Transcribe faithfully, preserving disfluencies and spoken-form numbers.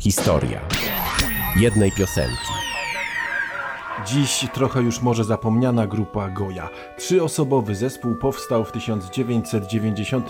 Historia jednej piosenki. Dziś trochę już może zapomniana grupa Goja. Trzyosobowy zespół powstał w tysiąc dziewięćset dziewięćdziesiątym